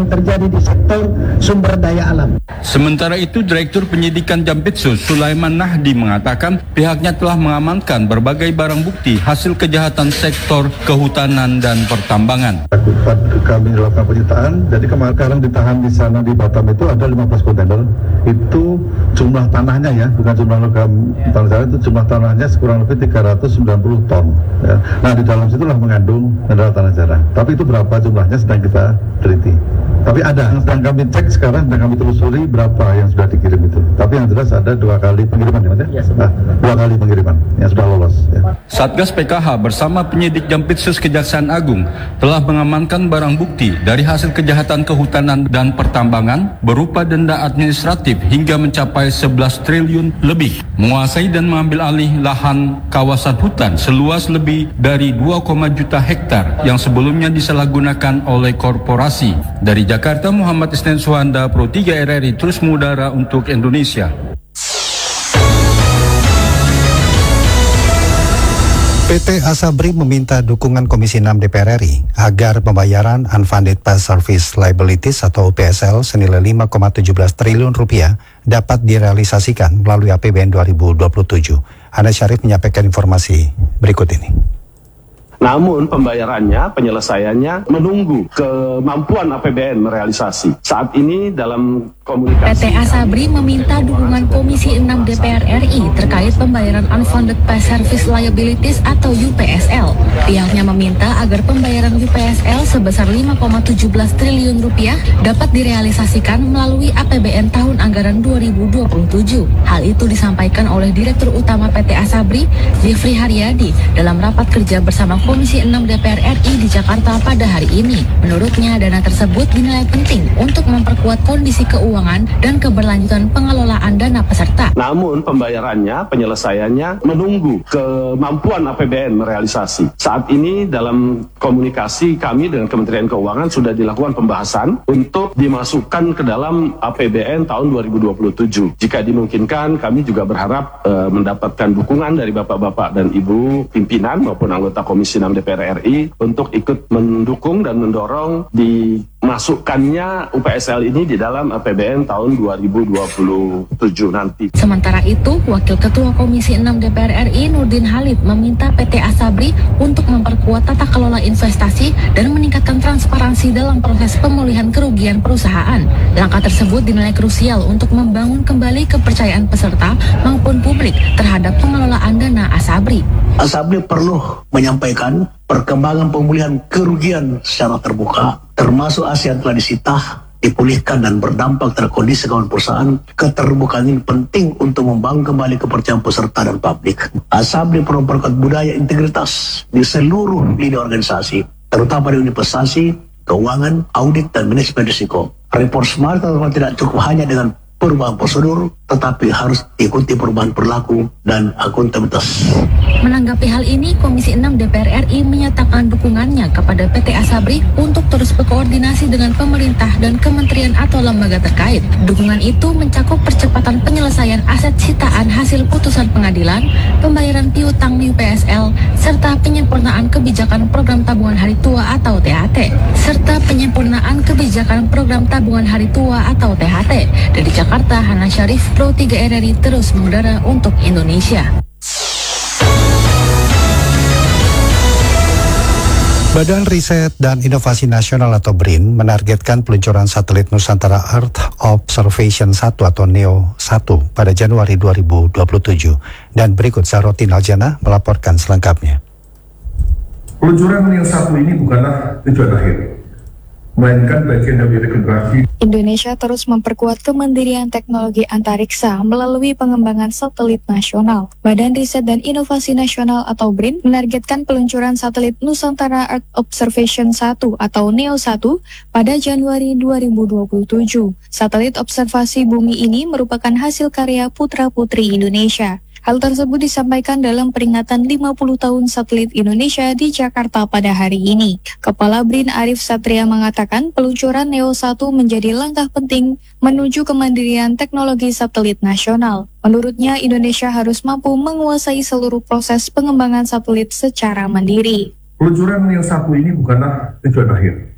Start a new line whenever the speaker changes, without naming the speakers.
terjadi di sektor sumber daya alam.
Sementara itu, Direktur Penyidikan Jampitsus Sulaiman Nahdi mengatakan pihaknya telah mengamankan berbagai barang bukti hasil kejahatan sektor kehutanan dan pertambangan.
Kami lakukan penyitaan, jadi kemarin ditahan di sana di Batam itu ada 15 kontainer. Itu jumlah tanahnya ya, bukan jumlah logam tanah, itu jumlah tanahnya kurang lebih 390 ton. Ya. Nah di dalam situlah mengandung mineral tanah jarang. Tapi itu berapa jumlahnya sedang kita teliti. Tapi ada yang sedang kami cek sekarang, sedang kami telusuri berapa yang sudah dikirim itu. Tapi yang jelas ada 2 kali pengiriman ya Mas ya? Nah, 2 kali pengiriman yang sudah lolos. Ya.
Satgas PKH bersama penyidik Jampitsus Kejaksaan Agung telah mengamankan barang bukti dari hasil kejahatan kehutanan dan pertambangan berupa denda administratif hingga mencapai 11 triliun lebih, menguasai dan mengambil alih lahan kawasan hutan seluas lebih dari 2, juta hektar yang sebelumnya disalahgunakan oleh korporasi. Dari Jakarta, Muhammad Isnen Suhanda, Pro 3 RRI terus mengudara untuk Indonesia.
PT Asabri meminta dukungan Komisi 6 DPR RI agar pembayaran Unfunded Past Service Liabilities atau PSL senilai 5,17 triliun rupiah dapat direalisasikan melalui APBN 2027. Ana Syarif menyampaikan informasi berikut ini.
Namun pembayarannya, penyelesaiannya menunggu kemampuan APBN merealisasi. Saat ini dalam komunikasi...
PT Asabri meminta dukungan Komisi 6 DPR RI terkait pembayaran Unfunded Past Service Liabilities atau UPSL. Pihaknya meminta agar pembayaran UPSL sebesar 5,17 triliun rupiah dapat direalisasikan melalui APBN tahun anggaran 2027. Hal itu disampaikan oleh Direktur Utama PT Asabri, Jeffrey Haryadi, dalam rapat kerja bersama Komisi 6 DPR RI di Jakarta pada hari ini. Menurutnya, dana tersebut dinilai penting untuk memperkuat kondisi keuangan dan keberlanjutan pengelolaan dana peserta.
Namun pembayarannya, penyelesaiannya menunggu kemampuan APBN merealisasi. Saat ini dalam komunikasi kami dengan Kementerian Keuangan sudah dilakukan pembahasan untuk dimasukkan ke dalam APBN tahun 2027. Jika dimungkinkan, kami juga berharap mendapatkan dukungan dari Bapak-Bapak dan Ibu pimpinan maupun anggota Komisi 6 DPR RI untuk ikut mendukung dan mendorong dimasukkannya UPSL ini di dalam APBN tahun 2027 nanti.
Sementara itu, Wakil Ketua Komisi 6 DPR RI Nurdin Halid meminta PT Asabri untuk memperkuat tata kelola investasi dan meningkatkan transparansi dalam proses pemulihan kerugian perusahaan. Langkah tersebut dinilai krusial untuk membangun kembali kepercayaan peserta maupun publik terhadap pengelolaan dana Asabri.
Asabri perlu menyampaikan perkembangan pemulihan kerugian secara terbuka, termasuk aset yang telah disita, dipulihkan dan berdampak terhadap kondisi keuangan perusahaan. Keterbukaan ini penting untuk membangun kembali kepercayaan peserta dan publik. Asabri perlu memperkuat budaya integritas di seluruh lini organisasi, terutama di investasi, keuangan, audit, dan manajemen risiko. Report smart tidak cukup hanya dengan perubahan prosedur, tetapi harus ikuti perubahan perilaku dan akuntabilitas.
Menanggapi hal ini, Komisi 6 DPR RI menyatakan dukungannya kepada PT Asabri untuk terus berkoordinasi dengan pemerintah dan kementerian atau lembaga terkait. Dukungan itu mencakup percepatan penyelesaian aset sitaan hasil putusan pengadilan, pembayaran piutang UPSL, serta penyempurnaan kebijakan program tabungan hari tua atau THT, serta penyempurnaan kebijakan program tabungan hari tua atau THT. Dari Jakarta, Hana Syarif, Pro 3 RRI terus mengudara untuk Indonesia.
Badan Riset dan Inovasi Nasional atau BRIN menargetkan peluncuran satelit Nusantara Earth Observation 1 atau NEO-1 pada Januari 2027. Dan berikut Sarotin Aljana melaporkan selengkapnya.
Peluncuran NEO-1 ini bukanlah tujuan akhir, melainkan bagian dari regenerasi.
Indonesia terus memperkuat kemandirian teknologi antariksa melalui pengembangan satelit nasional. Badan Riset dan Inovasi Nasional atau BRIN menargetkan peluncuran satelit Nusantara Earth Observation 1 atau NEO-1 pada Januari 2027. Satelit observasi bumi ini merupakan hasil karya putra-putri Indonesia. Hal tersebut disampaikan dalam peringatan 50 tahun satelit Indonesia di Jakarta pada hari ini. Kepala BRIN Arif Satria mengatakan peluncuran NEO-1 menjadi langkah penting menuju kemandirian teknologi satelit nasional. Menurutnya, Indonesia harus mampu menguasai seluruh proses pengembangan satelit secara mandiri.
Peluncuran NEO-1 ini bukanlah tujuan akhir,